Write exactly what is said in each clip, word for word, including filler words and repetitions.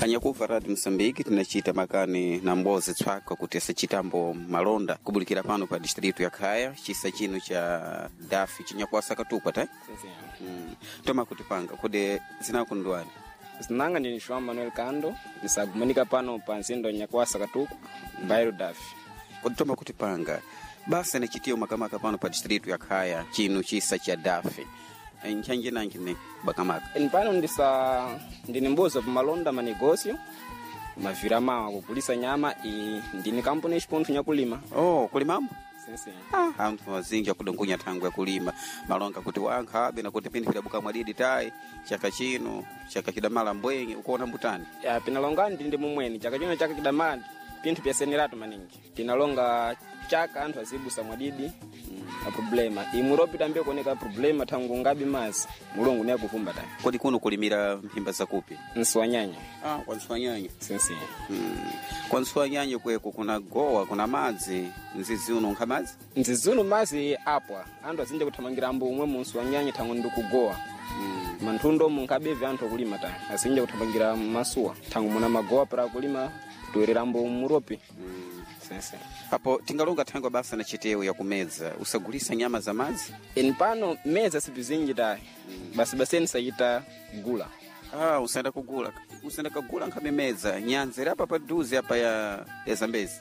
Anyakuva Radio Msambiki tinachita makani na mbozi tswaka kuti asachitambo malonda kubulikira pano pa district ya Kaya chisa chino cha dafi chinyakwasa katupa ta Sisi. mm. Toma kutipanga kude zinakundwani Zinanga ni João Manuel Kando disagumanika pano pa nzindo nyakwasa katupa bairo dafi. Kude toma kutipanga basi nachitio makamaka pano pa district ya Kaya chino chisa cha dafi nchanje nangine bakamaka Npano ndisa ndini mbozo pa malonda ma negócio mavira mawa kupulisa nyama i ndini kampuni chipontu nyakulima. oh kulimambo Sisi. ah anthu wazinja kudongunya tangu ya kulima malonga kuti wanga abe na kuti pindi vidabuka mwadidi tai chaka chino chaka kidamala mbwenye ukoona mbutani Ya pinalonga ndi mumweni chaka chino chaka kidamala pintu pya senerato maningi pinalonga chaka anthu azibusa mwadidi mm. na problema imuropi tambe kuoneka problema tangu ngabi mazi mulungu ne kuvumba ta kodi kuno kulimira mpimba zakupi nswanyanya ah kwa nswanyanya sisi mm. kwa nswanyanya kweko kuna goa kuna madzi nzizi uno nkamazi nzizuno mazi apwa anthu azinje kuthamangira mbo umwe mu nswanyanya tangu ndikugoa mm. manthundo munkabeve anthu kulima ta azinje kuthamangira masuwa tangu muna magoa para kulima tuerera mbo muropi mm. Sisi. Hapo tingalonga tango basa na chiteo ya kumeza usagulisa nyama za mazi Inpano meza sibizinji dai mm. basi baseni sayita gula ah usenda kugula usenda kugula nkamemeza nyanzera hapa pa duzi hapa ya ya Zambezi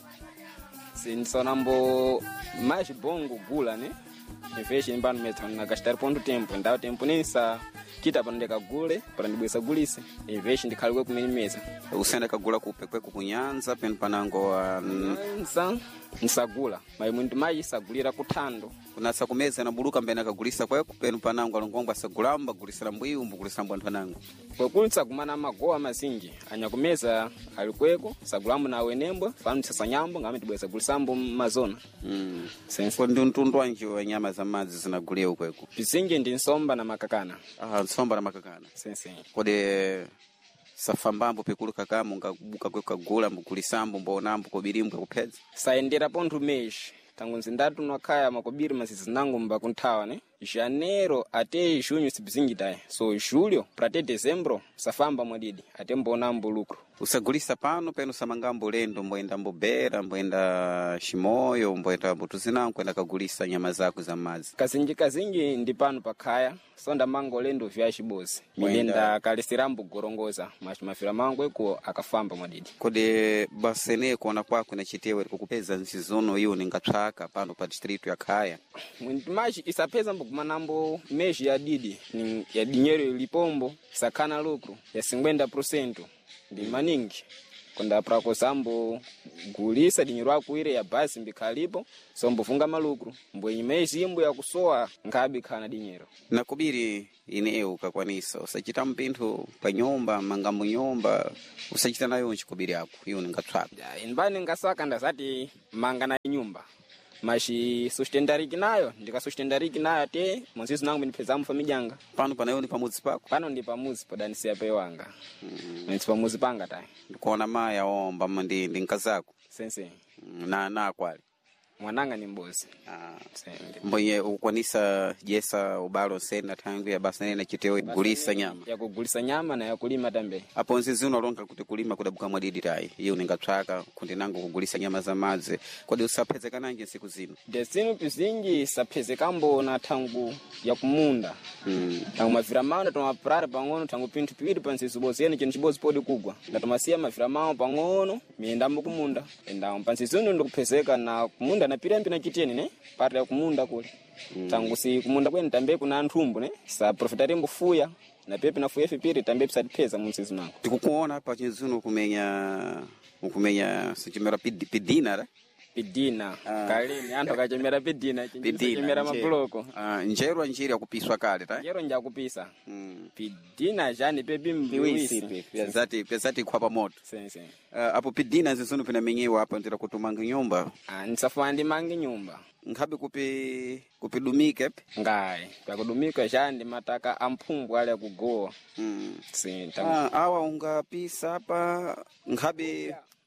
sinsonambo mais bongo gula ne infeshi inpano meza na gastar ponto tempo ndao tempo nisa kita pandeka gule para ndibwesa gulise infeshi ndikhalwe kumene meza usenda kagula kupe kweku kunyanza pen panango wa nsa nsagula mai muntu mai sagulira kuthando kunasa kumeza na buluka mbena kagulisa kweku pen panango alongongwa sagulamba gulisa mbwiu mbugulisa mbwantu nango kwekulitsa kumana magoa mazingi anyakumeza alikweko sagulambo na wenembwa fanu sasanyambo ngame tibwesa gulisambo mazona mm. sense nduntundu wanje wa nyama za mazi zinagulia ukweko pizingi ndi nsomba na makakana ah nsomba na makakana sense kode safambambo pekuluka kama ngabuka kweka gula mbukulisambo mbonambo kobirimbo kupeza saendera pontu meshi tangu nzindatu nwakaya makobiri masisi nangu mba kunthawa ne janeiro ate junho sibizingi dai so julho pra até dezembro safamba mwadidi ate mbonambo lucro usagulisa pano peno samangambo lendo mboenda mbobera mboenda shimoyo mboenda mbutuzinangu kwenda kagulisa nyama zako za mazi kazinji kazinji ndi pano pakhaya sonda mango lendo vya chibozi milenda kalisirambo gorongoza mafira mango eko akafamba mwadidi kode basene kuona kwako na chitewe kukupeza nsizono hiyo ningatsaka pano pa district ya Kaya mwintimaji isapeza mbukumanambo meji ya didi ni ya dinheiro lipombo sakana lucro ya cinquenta por cento ndi maningi konda prako sambo gulisa dinheiro akuire ya basi mbikalipo sombo funga malucro mbwenyi meji imbo ya kusoa ngabi kana dinheiro nakubiri ineo kakwanisa usachita mpintu pa nyumba mangambo nyumba usachita nayo nchikubiri yako hiyo ningatsaka inbani ngasaka ndazati manga na nyumba mashi sustendariki nayo ndika sustendariki nayo te monsisi nangu minipezamo famijanga pano panayo ni pamuzi pako pano ndi pamuzi podani siyape wanga mm. Nitsi pamuzi panga tai kuona maya omba ndi ndi nkazako sense mm, na na kwali mwananga ni mbozi ah mboye ukwanisa jesa ubalo sena tangu ya basa na chiteo gulisa nyama ya kugulisa nyama na ya kulima tambe hapo nzizi unalonga kuti kulima kudabuka mwadidi tai hiyo ningatsaka kundi nangu kugulisa nyama za mazi kodi usapezeka nanje siku zino desino pizingi sapezekambo na tangu ya kumunda mm. tangu mavira mawo ndatomaprara pang'ono tangu pintu piwiri pansizi bozeni chino chibozi podi kugwa ndatomasiya mavira mawo pang'ono miendambo kumunda endamo pansizi uno ndikupezeka na kumunda na pirambi na chiteni ne pari ya kumunda kule mm. tangu si kumunda kweni tambe kuna anthumbu ne sa profitari mbufuya na pepe na fuya fipiri tambe pisatipeza munsizi nangu tikukuona hapa chizuno kumenya ukumenya sichimera pid, pidina ra pidina ah. Kalini anthu akachemera pidina chimera mabuloko ah njerwa njiri yakupiswa kale ta njero njakupisa mm. pidina jani pepi mbiwisi pezati pezati kwa pamoto sense hapo uh, pidina zizuno pinamenyewa hapa ndira kutumanga nyumba ah nsafandi mangi nyumba ngabe kupi kupidumike ngai pakudumika jandi mataka amphungu ale kugoa mm. sinta ah awa ungapisa hapa ngabe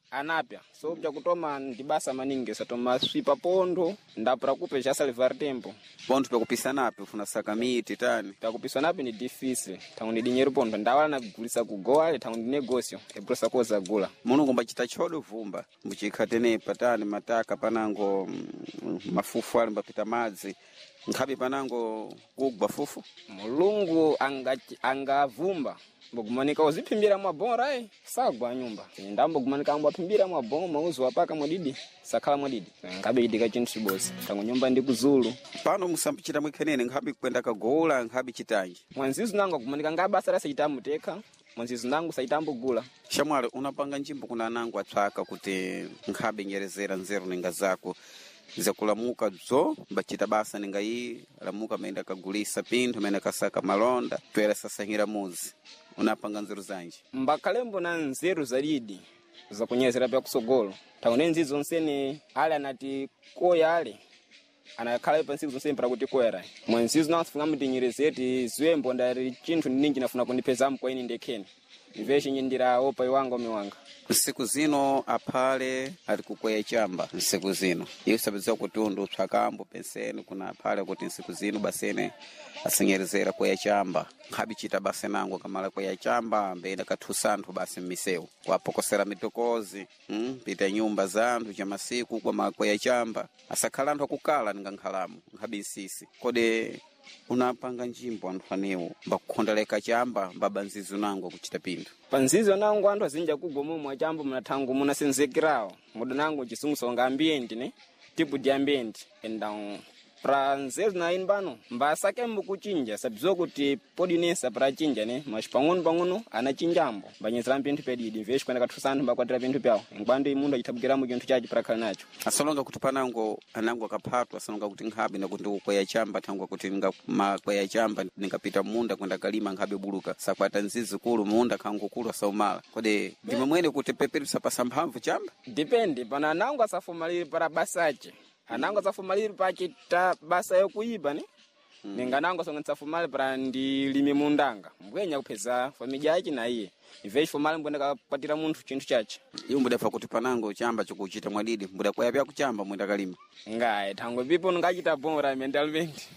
anapya so bja kutoma ndibasa maningi satoma swipa pondo ndapra kupe já salvar tempo pondo pekupisa napi ufuna saka miti tani pekupisa napi ni difícil tangu ndi dinheiro pondo ndawala na kugulisa kugoale tangu ndi negócio eprosa koza gula mulungu mbachita chodo vumba mbuchikhatene patani mataka panango mm, mafufu ali mbapita madzi nkhabe panango kugwa fufu mulungu anga angavumba mbogumanika uziphimbira mwabora eh sagwa nyumba ndambo gumanika mbaphimbira mwabongo mauzo wapaka mwadidi sakhala mwadidi ngabe idika chinthu chibosi tangu nyumba ndi kuzulu pano musampichita mwikhenene nkhabe kwenda kagola nkhabe chitanji mwanzizo nango gumanika ngaba sara sayitamuteka mwanzizo nangu sayitambugula shamwale unapanga njimbo kuna nangu atsaka kuti nkhabe nyerezera nzeru ninga zako zakulamuka dzo mbachita basa ninga iyi lamuka maenda kagulisa pinthu maenda kasaka malonda twera sasahira muzi unapanga nzeru zanji mbakalembo na nzeru zalidi za kunyezera pya kusogolo taone nzizo nsene ale anati koya ale anakhala pansi zonse mpaka kuti koyera mwanzizo nafunga mutinyerezeti zwembo ndari chinthu ningi nafuna kunipezamo kwa ini ndekheni iveshe nyindira opa iwanga miwanga siku zino aphale ali kukweya chamba siku zino iyo sabizwa kuti undu tsakambo penseni kuna aphale kuti siku zino basene asenyerezera kweya chamba nkhabi chita base nango kamala kweya chamba mbenda kathusanthu basi mmiseu wapokosera mitokozi mm, pita nyumba zanthu cha masiku kwa makweya chamba asakhala anthu akukala ninga nkhalamu nkhabi nsisi kode unapanga njimbo anthu anewo mbakukhondaleka chamba mbaba nzizo nango kuchita pinthu panzizo nango anthu azinja kugomo mwa chambo munathangu munasenzekirawo mudo nango chisungusonga ambiente ne tipo de ambiente então pra nzezo na inbano mbasake mbukuchinja sabzo kuti podinesa pra chinja ne mas pang'ono pang'ono anachinjambo banyezera mpinthu pedidi vesh kwenda kathusanthu mbakwatira pinthu pyawo ingwando imundu achitabukiramo chinthu chachi pra khala nacho asalonga kuti panango anango akaphatwa asalonga kuti nkhabe na kuti ukweya chamba thangwa kuti nga makweya chamba ningapita munda kwenda kalima nkhabe buluka sakwata nzizi kulu munda khangu kulu asaumala kodi ndime mwene kuti peperisa pasamphamvu chamba depende pana nango asafumaliri para basache anango safumaliri pachita basa yokuiba ne mm. ninga nango songa tsafumali para ndilime mundanga mbwenya kupheza family yake na iye iveshi fumali mbwenda kapatira munthu chinthu chache iyo mbudafa kuti panango chamba chokuchita mwadidi mbuda kwaya pya kuchamba mwenda kalima ngaye thangwe pipo ngachita bora mentalmente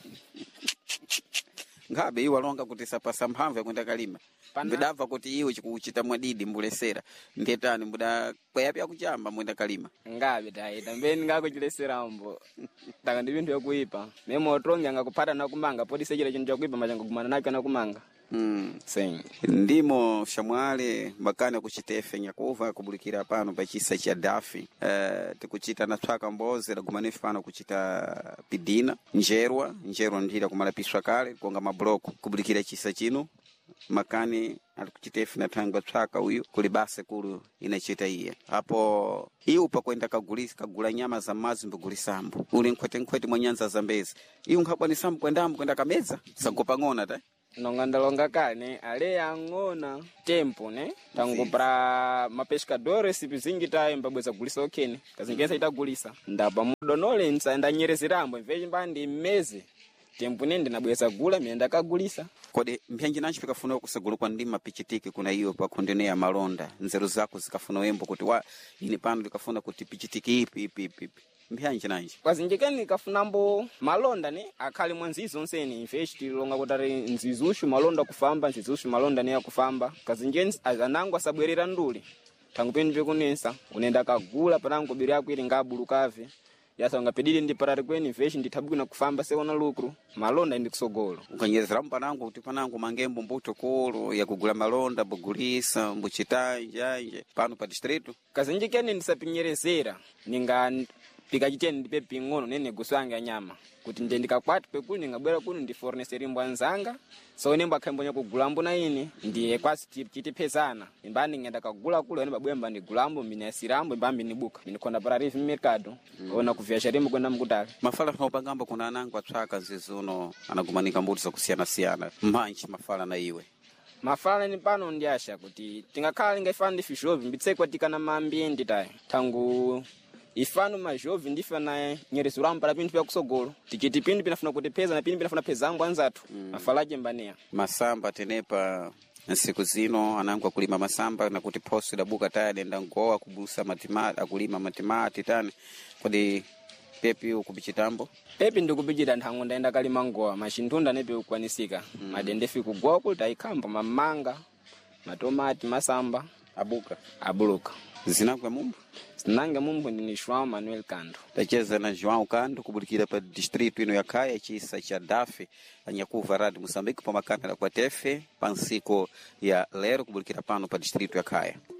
ngabe iwa longa kuti sapasa mphamvu yakwenda kalima mbidava kuti iwe chikuchita mwadidi mbulesera ndetani mbuda kwaya pya kuchamba mwenda kalima ngabe dai tambeni ngakuchilesera mbo taka ndi binthu yakuipa memo otronga ngakupata na kumanga podi sechira chinthu chakuipa machango kumana nacho na kumanga mm sen ndimo shamwale bakana kuchitefe nyakuva kubulikira pano pachisa cha dafi eh tikuchita na tsaka mboze la gumanifi pano kuchita pidina njerwa njerwa ndira kumala piswa kale konga mabloko kubulikira chisa chino makani alikuchitefu na tangwa tsaka uyu kulibase kulu inachita iye hapo iyo pa kwenda kagulisa kagula nyama za mazi mbugulisambu uli nkwete nkwete mwanyanza za mbezi iyo nkhabwa ni sambu kwendambu kwenda kameza sagopa ngona ta nongandalonga kane ale yangona tempo ne tango pra mapescadores sipizingita mbabweza gulisa okene kazingesa itagulisa ndaba mudonole nsanda nyerezirambo mveje mbandi meze tempo nende nabweza gula mienda kagulisa kode mbyanji nanchi pikafuna kusagula kwa ndima pichitiki kuna hiyo pa kondene ya malonda nzeru zako zikafuna wembo kuti wa ini pano likafuna kuti pichitiki ipi ipi ipi mbyanji nanchi kwazinjekeni kafunambo malonda ne akhali mwanzizo nseni infeshi longa kutari nzizushu malonda kufamba nzizushu malonda ne yakufamba kazinjenzi azanangu asabwerera nduli tangu peni pekunensa unenda kagula panango biri yako ili ngabulukave yasa ngapedili ndi parari kweni infeshi nditabuki na kufamba seona lukru malonda ndi kusogolo ukanyezera mpanango kuti panango mangembo mbuto kulu ya kugula malonda bugulisa mbuchitanja nje pano pa distrito kazinjekeni ndisapinyerezera ninga pikachiteni ndipe pingono nene guswanga nyama kuti ndendika kwati pekuni ngabwera kuno ndi forneseri mbwanzanga so nemba akhembonya kugulambo na ini ndiye kwasi chiti pezana imbani ngenda kagula kule ne babwemba ndi gulambo minasirambo imbambi ni buka ndikona para rivi mercado mm. ona kuvyasha rimbo kwenda mkutali mafala tunopangamba kuna anangu atsaka nzizuno anagumanika mbuto za kusiyana siyana mmanchi mafala na iwe mafala ni pano ndiasha kuti tingakhala ngafana ndi fishovi mbitsekwa tikana mambiende tayi tangu ifano majovi ndifana nyerezurambo para pintu pya kusogolo tichiti pintu pinafuna kutipeza na pintu pinafuna pezambo anzatu mm. mafalaje mbania masamba tenepa nsiku zino anangu akulima masamba na kuti posi dabuka taya denda ngoa kubusa matimati akulima matimati tani kodi pepi ukubichitambo pepi ndikubichita nthango ndaenda kalima ngoa machintunda nepe ukwanisika mm. madendefi kugwa kuti aikamba mamanga matomati masamba abuka abuluka zinangwe mumbu zinange mumbu ni João Manuel Kando tacheza na João Kando kubulikira pa distrito ino ya Kaya chisa cha Dafe anyakuva Radio Moçambique pa makamera kwa tefe pansiko ya lero kubulikira pano pa distrito ya Kaya.